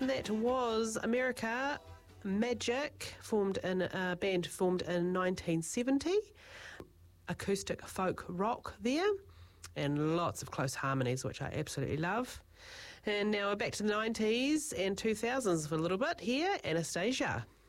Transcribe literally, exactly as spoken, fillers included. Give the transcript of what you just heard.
That was America Magic, formed in a band formed in nineteen seventy. Acoustic folk rock there, and lots of close harmonies, which I absolutely love. And now we're back to the nineties and two thousands for a little bit here, Anastasia.